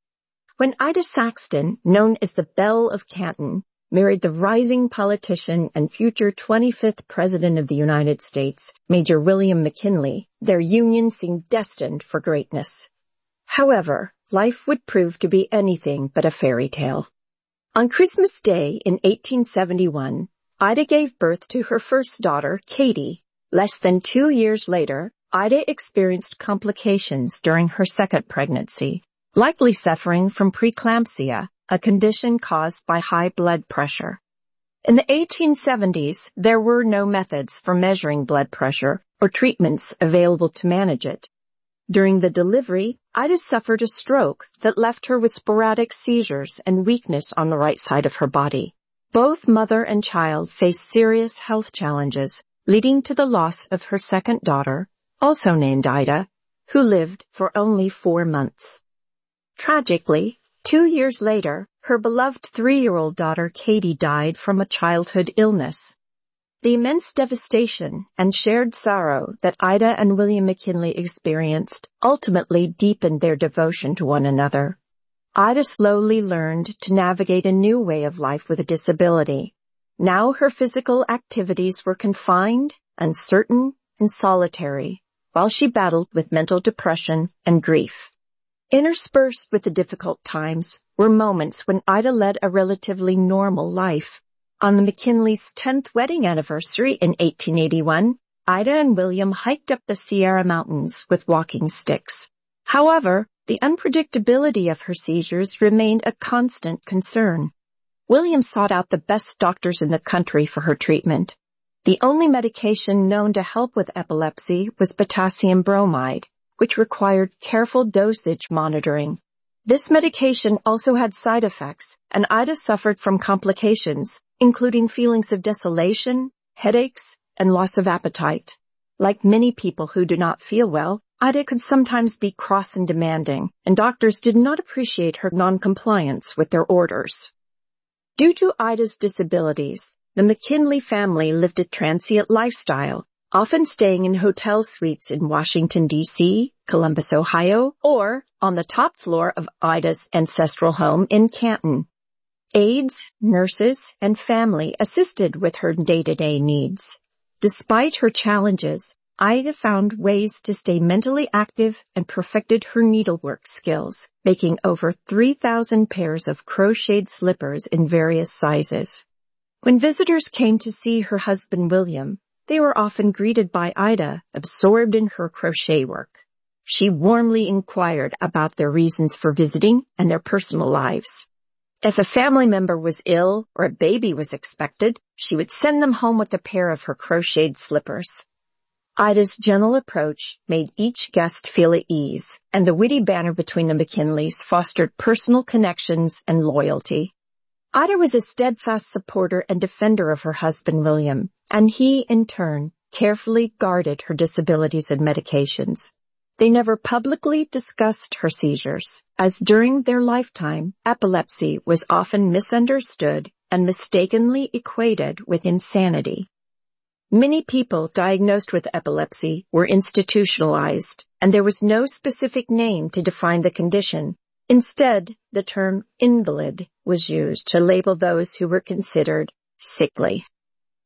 When Ida Saxton, known as the Belle of Canton, married the rising politician and future twenty-fifth President of the United States, Major William McKinley, their union seemed destined for greatness. However, life would prove to be anything but a fairy tale. On Christmas Day in eighteen seventy-one, Ida gave birth to her first daughter, Katie. Less than two years later, Ida experienced complications during her second pregnancy, likely suffering from preeclampsia, a condition caused by high blood pressure. In the eighteen seventies, there were no methods for measuring blood pressure or treatments available to manage it. During the delivery, Ida suffered a stroke that left her with sporadic seizures and weakness on the right side of her body. Both mother and child faced serious health challenges, leading to the loss of her second daughter, also named Ida, who lived for only four months. Tragically, two years later, her beloved three-year-old daughter Katie died from a childhood illness. The immense devastation and shared sorrow that Ida and William McKinley experienced ultimately deepened their devotion to one another. Ida slowly learned to navigate a new way of life with a disability. Now her physical activities were confined, uncertain, and solitary, while she battled with mental depression and grief. Interspersed with the difficult times were moments when Ida led a relatively normal life. On the McKinleys' tenth wedding anniversary in eighteen eighty-one, Ida and William hiked up the Sierra Mountains with walking sticks. However, the unpredictability of her seizures remained a constant concern. William sought out the best doctors in the country for her treatment. The only medication known to help with epilepsy was potassium bromide, which required careful dosage monitoring. This medication also had side effects, and Ida suffered from complications, including feelings of desolation, headaches, and loss of appetite. Like many people who do not feel well, Ida could sometimes be cross and demanding, and doctors did not appreciate her noncompliance with their orders. Due to Ida's disabilities, the McKinley family lived a transient lifestyle, often staying in hotel suites in Washington, D C, Columbus, Ohio, or on the top floor of Ida's ancestral home in Canton. Aides, nurses, and family assisted with her day-to-day needs. Despite her challenges, Ida found ways to stay mentally active and perfected her needlework skills, making over three thousand pairs of crocheted slippers in various sizes. When visitors came to see her husband William, they were often greeted by Ida, absorbed in her crochet work. She warmly inquired about their reasons for visiting and their personal lives. If a family member was ill or a baby was expected, she would send them home with a pair of her crocheted slippers. Ida's gentle approach made each guest feel at ease, and the witty banter between the McKinleys fostered personal connections and loyalty. Ida was a steadfast supporter and defender of her husband William, and he, in turn, carefully guarded her disabilities and medications. They never publicly discussed her seizures, as during their lifetime, epilepsy was often misunderstood and mistakenly equated with insanity. Many people diagnosed with epilepsy were institutionalized, and there was no specific name to define the condition. Instead, the term invalid was used to label those who were considered sickly.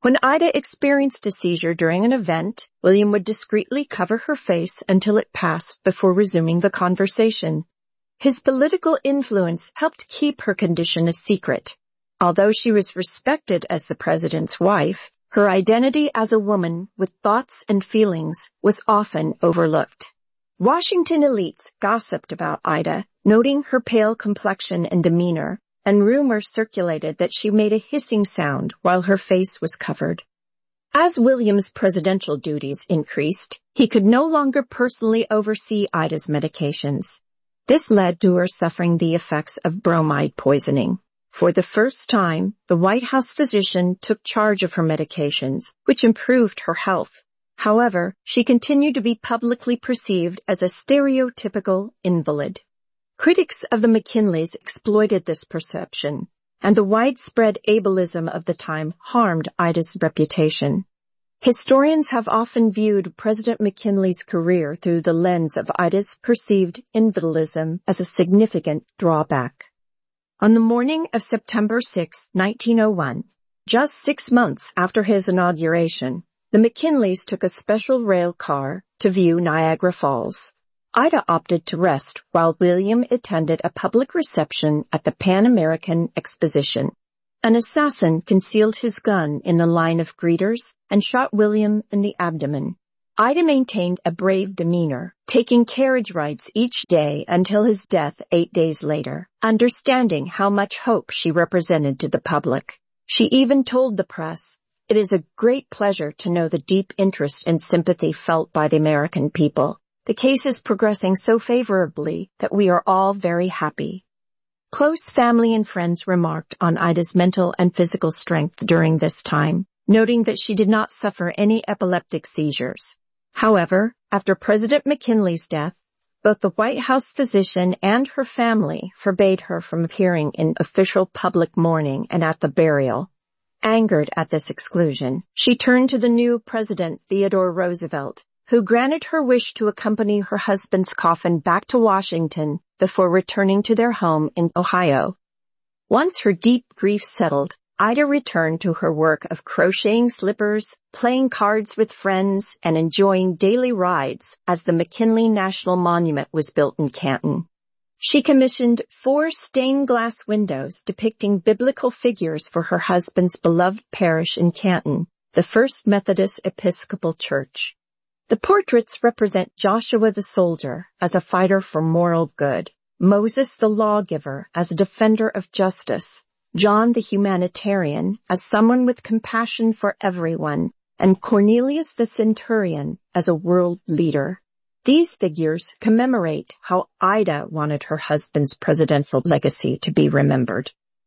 When Ida experienced a seizure during an event, William would discreetly cover her face until it passed before resuming the conversation. His political influence helped keep her condition a secret. Although she was respected as the president's wife, her identity as a woman with thoughts and feelings was often overlooked. Washington elites gossiped about Ida, noting her pale complexion and demeanor, and rumors circulated that she made a hissing sound while her face was covered. As William's presidential duties increased, he could no longer personally oversee Ida's medications. This led to her suffering the effects of bromide poisoning. For the first time, the White House physician took charge of her medications, which improved her health. However, she continued to be publicly perceived as a stereotypical invalid. Critics of the McKinleys exploited this perception, and the widespread ableism of the time harmed Ida's reputation. Historians have often viewed President McKinley's career through the lens of Ida's perceived invalidism as a significant drawback. On the morning of September sixth, nineteen oh one, just six months after his inauguration, the McKinleys took a special rail car to view Niagara Falls. Ida opted to rest while William attended a public reception at the Pan American Exposition. An assassin concealed his gun in the line of greeters and shot William in the abdomen. Ida maintained a brave demeanor, taking carriage rides each day until his death eight days later, understanding how much hope she represented to the public. She even told the press, "It is a great pleasure to know the deep interest and sympathy felt by the American people. The case is progressing so favorably that we are all very happy." Close family and friends remarked on Ida's mental and physical strength during this time, noting that she did not suffer any epileptic seizures. However, after President McKinley's death, both the White House physician and her family forbade her from appearing in official public mourning and at the burial. Angered at this exclusion, she turned to the new President Theodore Roosevelt, who granted her wish to accompany her husband's coffin back to Washington before returning to their home in Ohio. Once her deep grief settled, Ida returned to her work of crocheting slippers, playing cards with friends, and enjoying daily rides as the McKinley National Monument was built in Canton. She commissioned four stained glass windows depicting biblical figures for her husband's beloved parish in Canton, the First Methodist Episcopal Church. The portraits represent Joshua the soldier as a fighter for moral good, Moses the lawgiver as a defender of justice, John the humanitarian as someone with compassion for everyone, and Cornelius the centurion as a world leader. These figures commemorate how Ida wanted her husband's presidential legacy to be remembered.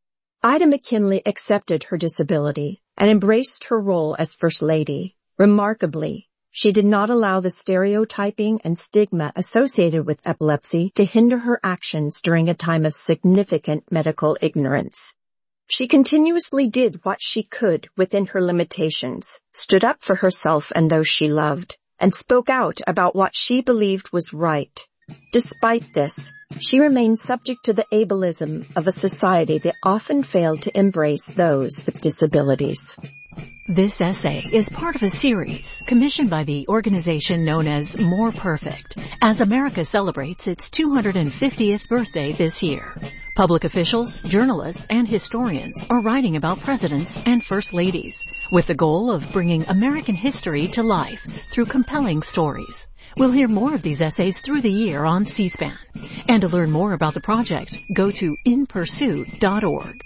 Ida McKinley accepted her disability and embraced her role as First Lady. Remarkably, she did not allow the stereotyping and stigma associated with epilepsy to hinder her actions during a time of significant medical ignorance. She continuously did what she could within her limitations, stood up for herself and those she loved, and spoke out about what she believed was right. Despite this, she remained subject to the ableism of a society that often failed to embrace those with disabilities.
This essay is part of a series commissioned by the organization known as More Perfect, as America celebrates its two hundred fiftieth birthday this year. Public officials, journalists, and historians are writing about presidents and first ladies, with the goal of bringing American history to life through compelling stories. We'll hear more of these essays through the year on C-SPAN. And to learn more about the project, go to in pursuit dot org.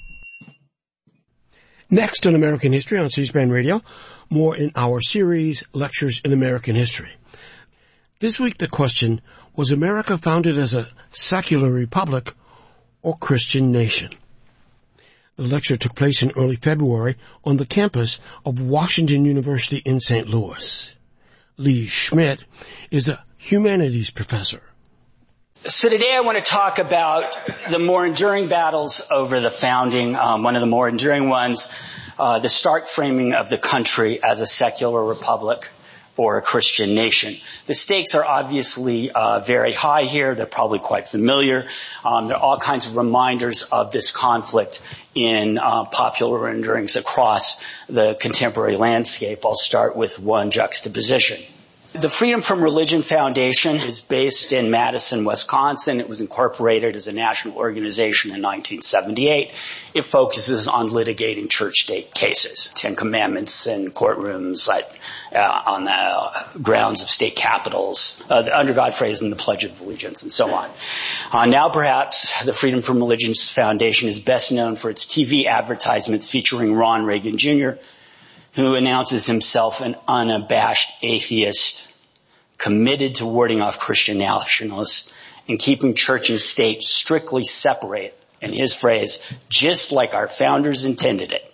Next on American History on C-SPAN Radio, more in our series, Lectures in American History. This week the question, was America founded as a secular republic or Christian nation? The lecture took place in early February on the campus of Washington University in Saint Louis. Lee Schmidt is a humanities professor.
So today I want to talk about the more enduring battles over the founding. Um, one of the more enduring ones, uh, the start framing of the country as a secular republic. or a Christian nation. The stakes are obviously uh, very high here. They're probably quite familiar. Um, there are all kinds of reminders of this conflict in uh, popular renderings across the contemporary landscape. I'll start with one juxtaposition. The Freedom from Religion Foundation is based in Madison, Wisconsin. It was incorporated as a national organization in nineteen seventy-eight. It focuses on litigating church-state cases, Ten Commandments in courtrooms, like, uh, on the grounds of state capitals, uh, the Under God phrase and the Pledge of Allegiance, and so on. Uh, now, perhaps, the Freedom from Religion Foundation is best known for its T V advertisements featuring Ron Reagan Junior, who announces himself an unabashed atheist, committed to warding off Christian nationalists and keeping church and state strictly separate, in his phrase, just like our founders intended it.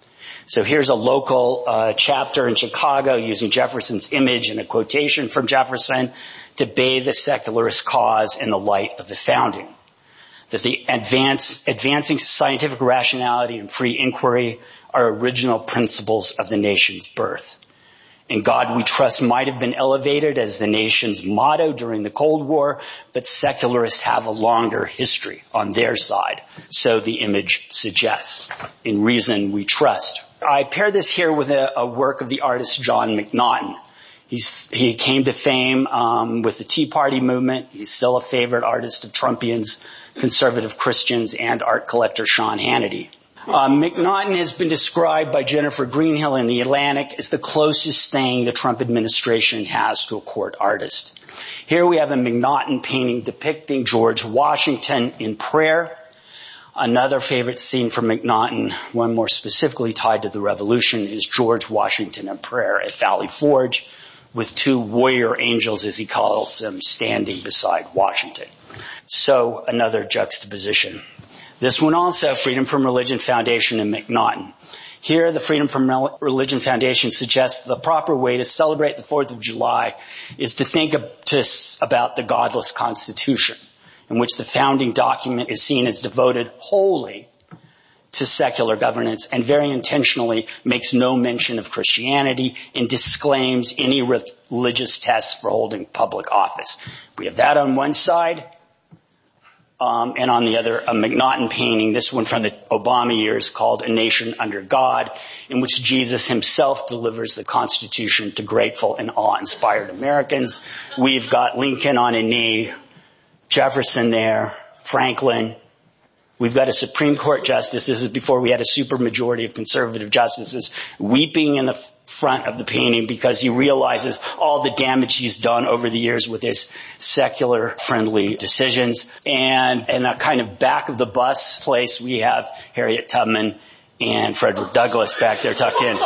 So here's a local uh, chapter in Chicago using Jefferson's image and a quotation from Jefferson to bathe the secularist cause in the light of the founding. That the advance, advancing scientific rationality and free inquiry are original principles of the nation's birth. In God we trust might have been elevated as the nation's motto during the Cold War, but secularists have a longer history on their side. So the image suggests. In reason we trust. I pair this here with a, a work of the artist John McNaughton. He's, he came to fame um, with the Tea Party movement. He's still a favorite artist of Trumpians, conservative Christians, and art collector Sean Hannity. Um, McNaughton has been described by Jennifer Greenhill in The Atlantic as the closest thing the Trump administration has to a court artist. Here we have a McNaughton painting depicting George Washington in prayer. Another favorite scene from McNaughton, one more specifically tied to the Revolution, is George Washington in prayer at Valley Forge, with two warrior angels, as he calls them, standing beside Washington. So another juxtaposition. This one also, Freedom from Religion Foundation and McNaughton. Here, the Freedom from Religion Foundation suggests the proper way to celebrate the fourth of July is to think of, to, about the godless Constitution, in which the founding document is seen as devoted wholly to secular governance and very intentionally makes no mention of Christianity and disclaims any religious tests for holding public office. We have that on one side. Um, and on the other, a McNaughton painting, this one from the Obama years, called A Nation Under God, in which Jesus himself delivers the Constitution to grateful and awe-inspired Americans. We've got Lincoln on a knee, Jefferson there, Franklin. We've got a Supreme Court justice. This is before we had a supermajority of conservative justices weeping in the front of the painting because he realizes all the damage he's done over the years with his secular friendly decisions. And in a kind of back of the bus place, we have Harriet Tubman and Frederick Douglass back there tucked in.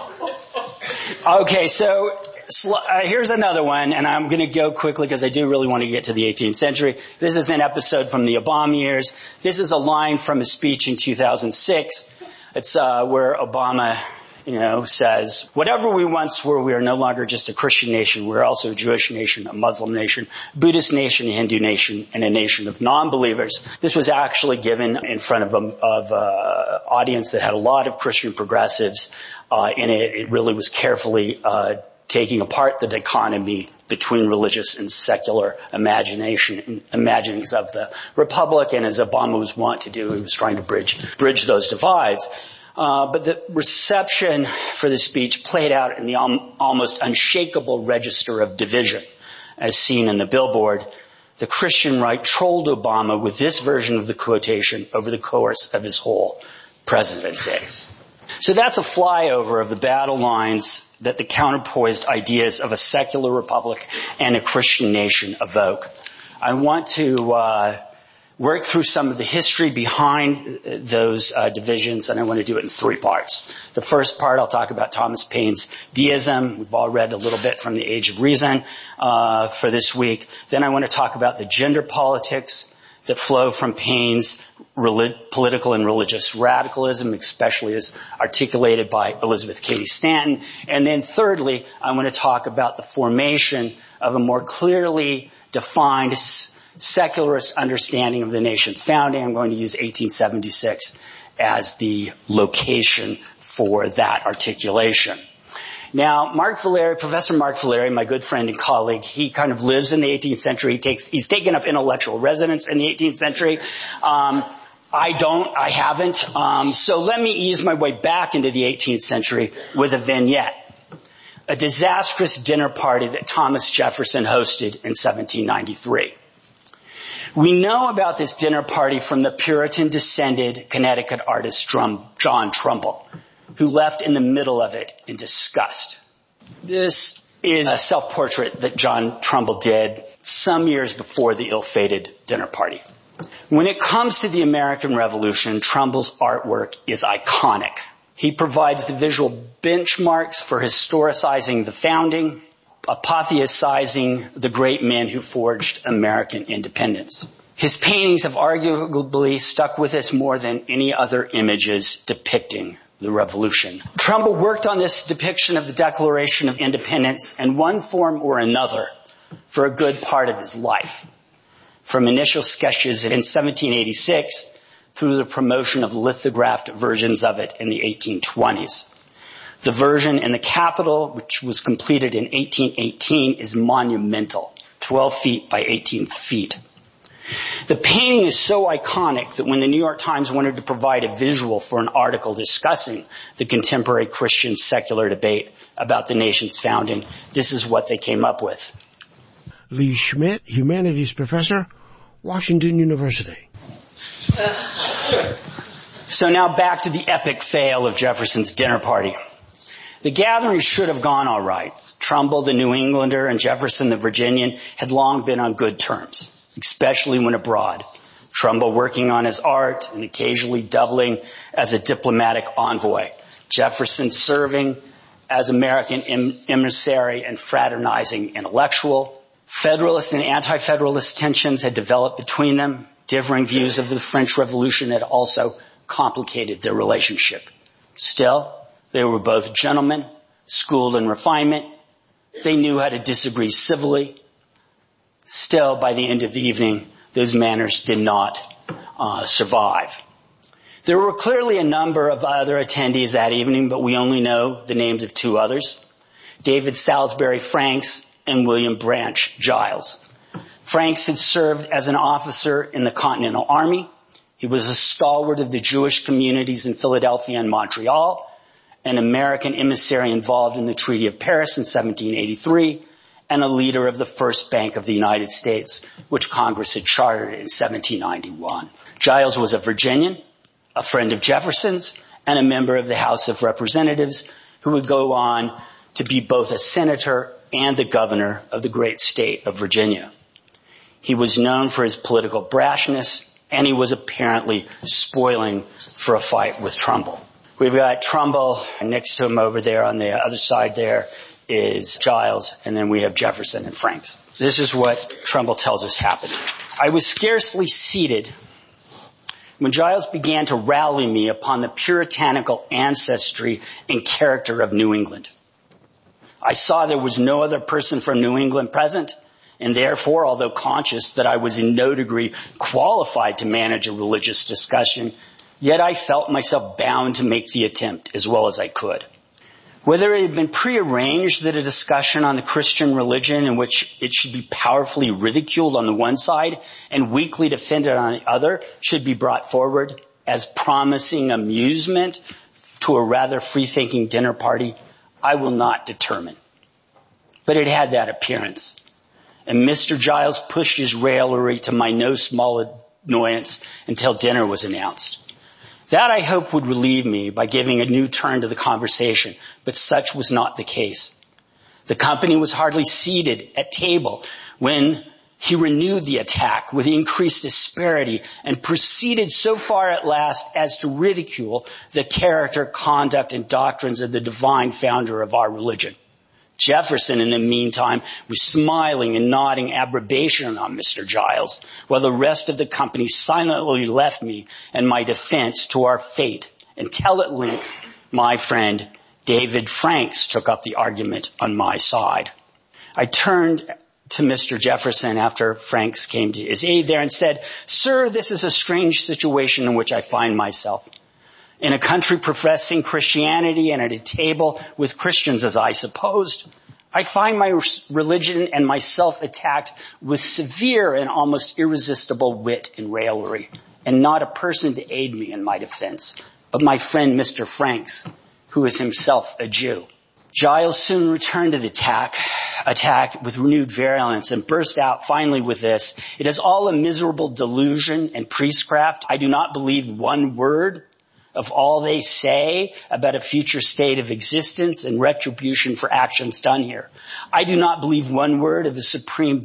Okay, so Uh, here's another one, and I'm going to go quickly because I do really want to get to the eighteenth century. This is an episode from the Obama years. This is a line from a speech in two thousand six. It's uh, where Obama, you know, says, whatever we once were, we are no longer just a Christian nation. We're also a Jewish nation, a Muslim nation, Buddhist nation, a Hindu nation, and a nation of non-believers. This was actually given in front of an of, uh, audience that had a lot of Christian progressives, uh, and it, it really was carefully uh taking apart the dichotomy between religious and secular imagination, imaginings of the Republic, and as Obama was wont to do, he was trying to bridge, bridge those divides. Uh, but the reception for the speech played out in the al- almost unshakable register of division, as seen in the billboard. The Christian right trolled Obama with this version of the quotation over the course of his whole presidency. So that's a flyover of the battle lines that the counterpoised ideas of a secular republic and a Christian nation evoke. I want to uh work through some of the history behind those uh, divisions, and I want to do it in three parts. The first part, I'll talk about Thomas Paine's deism. We've all read a little bit from The Age of Reason uh for this week. Then I want to talk about the gender politics that flow from Paine's relig- political and religious radicalism, especially as articulated by Elizabeth Cady Stanton. And then thirdly, I want to talk about the formation of a more clearly defined s- secularist understanding of the nation's founding. I'm going to use eighteen seventy-six as the location for that articulation. Now, Mark Valeri, Professor Mark Valeri, my good friend and colleague, he kind of lives in the eighteenth century. He takes, he's taken up intellectual residence in the eighteenth century. Um, I don't, I haven't. Um, so let me ease my way back into the eighteenth century with a vignette. A disastrous dinner party that Thomas Jefferson hosted in seventeen ninety-three. We know about this dinner party from the Puritan-descended Connecticut artist John Trumbull, who left in the middle of it in disgust. This is a self-portrait that John Trumbull did some years before the ill-fated dinner party. When it comes to the American Revolution, Trumbull's artwork is iconic. He provides the visual benchmarks for historicizing the founding, apotheosizing the great men who forged American independence. His paintings have arguably stuck with us more than any other images depicting the revolution. Trumbull worked on this depiction of the Declaration of Independence in one form or another for a good part of his life. From initial sketches in seventeen eighty-six through the promotion of lithographed versions of it in the eighteen twenties. The version in the Capitol, which was completed in eighteen eighteen, is monumental, twelve feet by eighteen feet. The painting is so iconic that when the New York Times wanted to provide a visual for an article discussing the contemporary Christian secular debate about the nation's founding, this is what they came up with.
Lee Schmidt, Humanities Professor, Washington University.
So now back to the epic fail of Jefferson's dinner party. The gathering should have gone all right. Trumbull, the New Englander, and Jefferson, the Virginian, had long been on good terms, especially when abroad. Trumbull working on his art and occasionally doubling as a diplomatic envoy. Jefferson serving as American em- emissary and fraternizing intellectual. Federalist and anti-Federalist tensions had developed between them. Differing views of the French Revolution had also complicated their relationship. Still, they were both gentlemen, schooled in refinement. They knew how to disagree civilly. Still, by the end of the evening, those manners did not uh, survive. There were clearly a number of other attendees that evening, but we only know the names of two others, David Salisbury Franks and William Branch Giles. Franks had served as an officer in the Continental Army. He was a stalwart of the Jewish communities in Philadelphia and Montreal, an American emissary involved in the Treaty of Paris in seventeen eighty-three, and a leader of the First Bank of the United States, which Congress had chartered in seventeen ninety-one. Giles was a Virginian, a friend of Jefferson's, and a member of the House of Representatives, who would go on to be both a senator and the governor of the great state of Virginia. He was known for his political brashness, and he was apparently spoiling for a fight with Trumbull. We've got Trumbull, and next to him over there on the other side there is Giles, and then we have Jefferson and Franks. This is what Trumbull tells us happened. I was scarcely seated when Giles began to rally me upon the puritanical ancestry and character of New England. I saw there was no other person from New England present, and therefore, although conscious that I was in no degree qualified to manage a religious discussion, yet I felt myself bound to make the attempt as well as I could. Whether it had been prearranged that a discussion on the Christian religion in which it should be powerfully ridiculed on the one side and weakly defended on the other should be brought forward as promising amusement to a rather free-thinking dinner party, I will not determine. But it had that appearance. And Mister Giles pushed his raillery to my no small annoyance until dinner was announced. That, I hope, would relieve me by giving a new turn to the conversation, but such was not the case. The company was hardly seated at table when he renewed the attack with increased asperity and proceeded so far at last as to ridicule the character, conduct, and doctrines of the divine founder of our religion. Jefferson, in the meantime, was smiling and nodding approbation on Mister Giles, while the rest of the company silently left me and my defense to our fate, until at length my friend David Franks took up the argument on my side. I turned to Mister Jefferson after Franks came to his aid there and said, "Sir, this is a strange situation in which I find myself. in a country professing Christianity and at a table with Christians as I supposed, I find my religion and myself attacked with severe and almost irresistible wit and raillery, and not a person to aid me in my defense, but my friend Mister Franks, who is himself a Jew. Giles soon returned to the attack, attack with renewed virulence and burst out finally with this: "It is all a miserable delusion and priestcraft. I do not believe one word of all they say about a future state of existence and retribution for actions done here. I do not believe one word of the supreme